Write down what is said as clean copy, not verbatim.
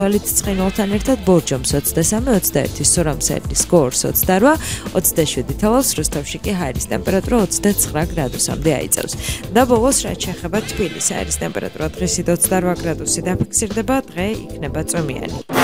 ვალით ცხინვალთან ერთად ბორჯომს 23-21, სურამსერლის გორს 28, 27 თავალს, რუსთავში კი ჰაერის ტემპერატურა 29 გრადუსამდე აიწევს. და ბოლოს რაც შეეხება თბილისს, ჰაერის ტემპერატურა დღისით 28 გრადუსი დაფიქსირდება, დღე იქნება წვიმიანი.